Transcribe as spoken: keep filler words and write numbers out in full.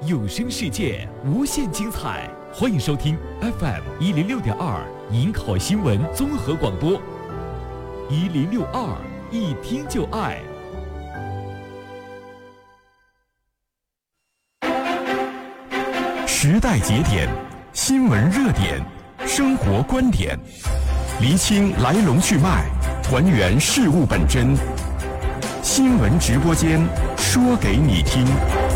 有声世界无限精彩，欢迎收听 F M 一零六点二银考新闻综合广播，一零六二一听就爱。时代节点，新闻热点，生活观点，厘清来龙去脉，还原事物本真。新闻直播间，说给你听。